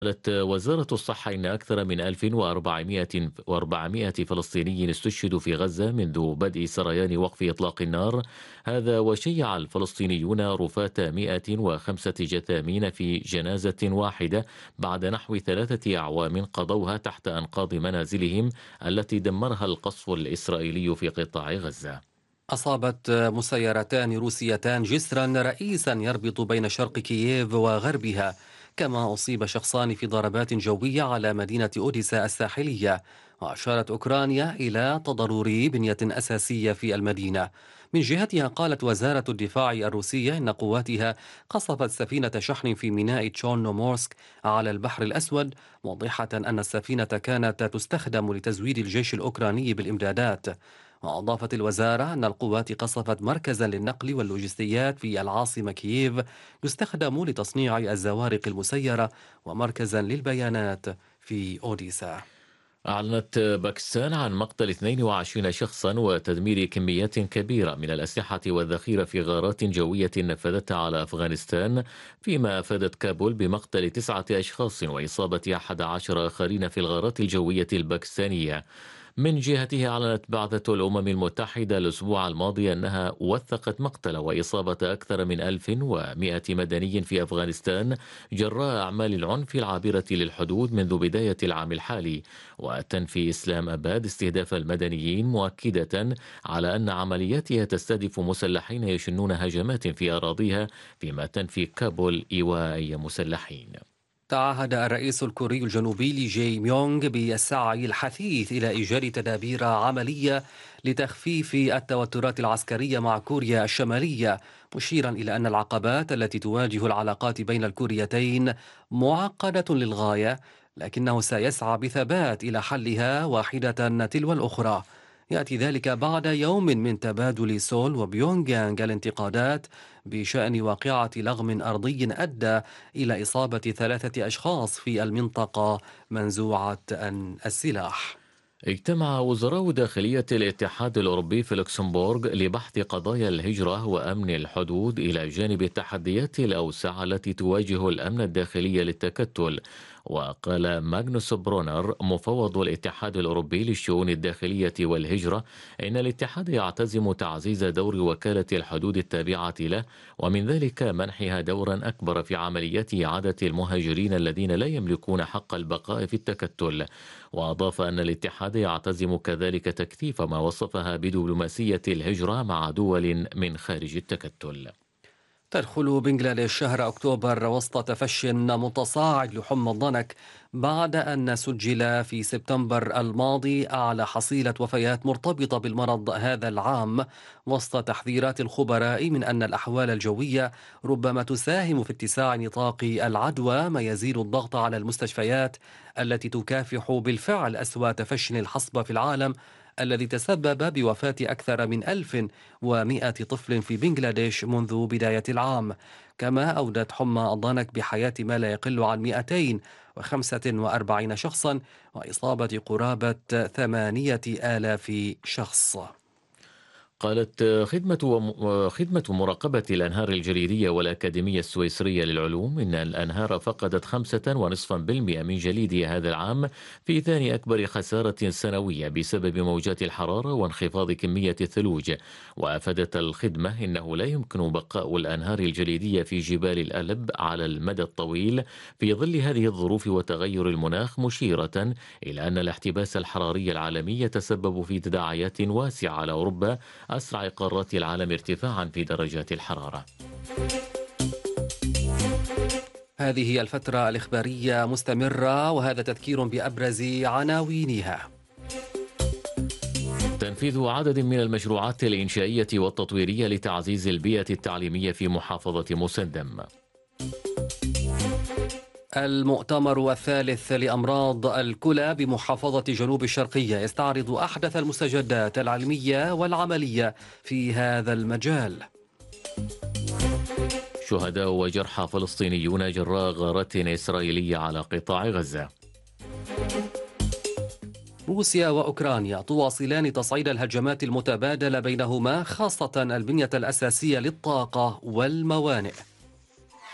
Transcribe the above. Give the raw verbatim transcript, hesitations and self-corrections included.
قالت وزارة الصحة إن أكثر من ألف وأربعمائة فلسطيني استشهدوا في غزة منذ بدء سريان وقف إطلاق النار. هذا وشيع الفلسطينيون رفاة مئة وخمسة جثامين في جنازة واحدة بعد نحو ثلاثة أعوام قضوها تحت أنقاض منازلهم التي دمرها القصف الإسرائيلي في قطاع غزة. أصابت مسيرتان روسيتان جسرا رئيسا يربط بين شرق كييف وغربها، كما أصيب شخصان في ضربات جوية على مدينة أوديسا الساحلية. وأشارت أوكرانيا إلى تضرر بنية أساسية في المدينة. من جهتها قالت وزارة الدفاع الروسية إن قواتها قصفت سفينة شحن في ميناء تشورنومورسك على البحر الأسود، موضحة أن السفينة كانت تستخدم لتزويد الجيش الأوكراني بالإمدادات. وأضافت الوزارة أن القوات قصفت مركزا للنقل واللوجستيات في العاصمة كييف يستخدم لتصنيع الزوارق المسيرة، ومركزا للبيانات في أوديسا. أعلنت باكستان عن مقتل اثنين وعشرين شخصا وتدمير كميات كبيرة من الأسلحة والذخيرة في غارات جوية نفذتها على أفغانستان، فيما أفادت كابول بمقتل تسعة أشخاص وإصابة أحد عشر آخرين في الغارات الجوية الباكستانية. من جهته أعلنت بعثة الأمم المتحدة الأسبوع الماضي أنها وثقت مقتل وإصابة أكثر من ألف ومئة مدني في أفغانستان جراء أعمال العنف العابرة للحدود منذ بداية العام الحالي. وتنفي إسلام أباد استهداف المدنيين، مؤكدة على أن عملياتها تستهدف مسلحين يشنون هجمات في أراضيها، فيما تنفي كابول إيواء أي مسلحين. تعهد الرئيس الكوري الجنوبي لي جي ميونغ بالسعي الحثيث إلى إيجاد تدابير عملية لتخفيف التوترات العسكرية مع كوريا الشمالية، مشيرا إلى أن العقبات التي تواجه العلاقات بين الكوريتين معقدة للغاية، لكنه سيسعى بثبات إلى حلها واحدة تلو الأخرى. يأتي ذلك بعد يوم من تبادل سول وبيونغ يانغ الانتقادات بشأن واقعة لغم أرضي أدى إلى إصابة ثلاثة أشخاص في المنطقة منزوعة السلاح. اجتمع وزراء داخلية الاتحاد الأوروبي في لوكسمبورغ لبحث قضايا الهجرة وأمن الحدود إلى جانب التحديات الأوسع التي تواجه الأمن الداخلي للتكتل. وقال ماغنوس برونر مفوض الاتحاد الأوروبي للشؤون الداخلية والهجرة إن الاتحاد يعتزم تعزيز دور وكالة الحدود التابعة له، ومن ذلك منحها دورا أكبر في عمليات إعادة المهاجرين الذين لا يملكون حق البقاء في التكتل. وأضاف أن الاتحاد يعتزم كذلك تكثيف ما وصفها بدبلوماسية الهجرة مع دول من خارج التكتل. تدخل بنغلاديش شهر أكتوبر وسط تفشٍ متصاعد لحمى الضنك، بعد أن سجل في سبتمبر الماضي أعلى حصيلة وفيات مرتبطة بالمرض هذا العام، وسط تحذيرات الخبراء من أن الأحوال الجوية ربما تساهم في اتساع نطاق العدوى، ما يزيد الضغط على المستشفيات التي تكافح بالفعل أسوأ تفشٍ الحصبة في العالم، الذي تسبب بوفاة أكثر من ألف ومئة طفل في بنغلاديش منذ بداية العام. كما أودت حمى الضنك بحياة ما لا يقل عن مئتين وخمسة وأربعين شخصا، وإصابة قرابة ثمانية آلاف شخص. قالت خدمة وم... خدمة مراقبة الأنهار الجليدية والأكاديمية السويسرية للعلوم إن الأنهار فقدت خمسة ونصفا بالمئة من جليدها هذا العام، في ثاني أكبر خسارة سنوية بسبب موجات الحرارة وانخفاض كمية الثلوج. وأفادت الخدمة إنه لا يمكن بقاء الأنهار الجليدية في جبال الألب على المدى الطويل في ظل هذه الظروف وتغير المناخ، مشيرة إلى أن الاحتباس الحراري العالمي يتسبب في تداعيات واسعة على أوروبا، أسرع قارات العالم ارتفاعا في درجات الحرارة. هذه الفترة الإخبارية مستمرة، وهذا تذكير بأبرز عناوينها. تنفيذ عدد من المشروعات الإنشائية والتطويرية لتعزيز البيئة التعليمية في محافظة مسندم. المؤتمر الثالث لأمراض الكلى بمحافظة جنوب الشرقية يستعرض أحدث المستجدات العلمية والعملية في هذا المجال. شهداء وجرحى فلسطينيون جراء غارات إسرائيلية على قطاع غزة. روسيا وأوكرانيا تواصلان تصعيد الهجمات المتبادلة بينهما، خاصة البنية الأساسية للطاقة والموانئ.